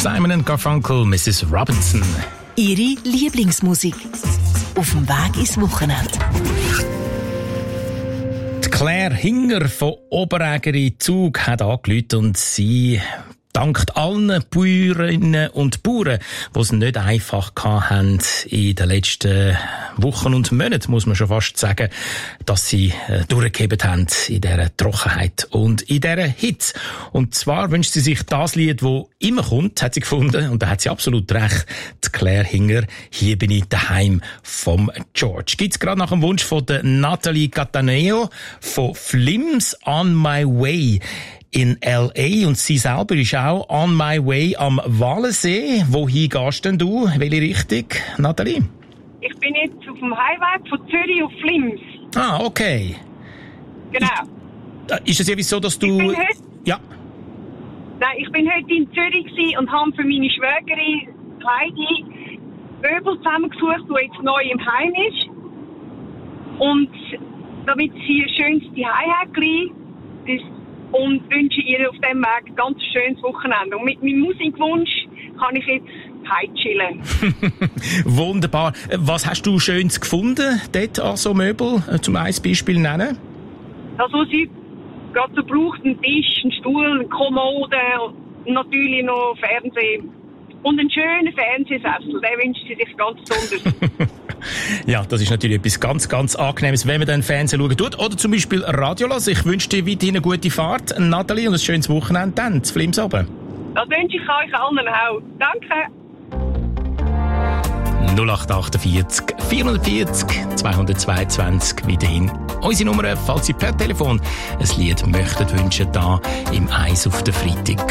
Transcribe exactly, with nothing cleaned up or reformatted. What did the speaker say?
Simon and Garfunkel, Missus Robinson. Ihre Lieblingsmusik auf dem Weg ins Wochenende. Die Claire Hinger von Oberägeri Zug hat angerufen und sie dankt allen Bäuerinnen und Bauern, die es nicht einfach hatten in den letzten Wochen und Monaten, muss man schon fast sagen, dass sie äh, durchgehebt haben in dieser Trockenheit und in dieser Hitze. Und zwar wünscht sie sich das Lied, das immer kommt, hat sie gefunden, und da hat sie absolut recht, die Claire Hinger, «Hier bin ich daheim» vom George. Gibt's gerade nach dem Wunsch von der Nathalie Cataneo von Flims «On My Way» in L A, und sie selber ist auch on my way am Walensee. Wohin gehst denn du? Welche Richtung, Nathalie? Ich bin jetzt auf dem Highway von Zürich auf Flims. Ah, okay. Genau. Ist es ja so, dass du... Ich bin heute, ja. Nein, ich bin heute in Zürich gewesen und habe für meine Schwägerin kleine Möbel zusammengesucht, die jetzt neu im Heim ist. Und damit sie ein schönes Zuhause hat, das und wünsche ihr auf diesem Weg ein ganz schönes Wochenende. Und mit meinem Musikwunsch kann ich jetzt heimchillen. Wunderbar. Was hast du Schönes gefunden dort an so Möbel? Zum ein Beispiel nennen? Das, was sie gerade so braucht, ein Tisch, ein Stuhl, eine Kommode und natürlich noch Fernsehen. Und einen schönen Fernsehsessel, den wünscht sie sich ganz besonders. Ja, das ist natürlich etwas ganz, ganz Angenehmes, wenn man dann Fernsehen schauen tut. Oder zum Beispiel Radio hören. Ich wünsche dir weiterhin eine gute Fahrt, Nathalie, und ein schönes Wochenende dann, zu Flims oben. Das wünsche ich euch allen auch. Danke. null acht vierundachtzig, vierhundertvierzig, zweihundertzweiundzwanzig, weiterhin unsere Nummer, falls Sie per Telefon ein Lied möchtet wünschen, da im Eis auf der Freitag.